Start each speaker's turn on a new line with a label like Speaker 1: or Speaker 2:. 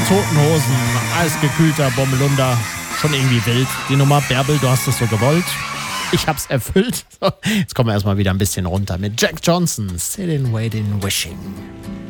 Speaker 1: Toten Hosen, eisgekühlter Bommelunder. Schon irgendwie wild, die Nummer. Bärbel, du hast es so gewollt. Ich hab's erfüllt. So, jetzt kommen wir erstmal wieder ein bisschen runter mit Jack Johnson. Sitting, Waiting, Wishing.